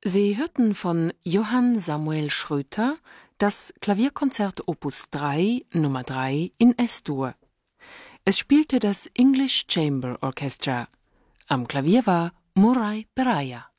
Sie hörten von Johann Samuel Schröter das Klavierkonzert Opus 3 Nummer 3 in S-Dur. Es spielte das English Chamber Orchestra. Am Klavier war Murai Beraya.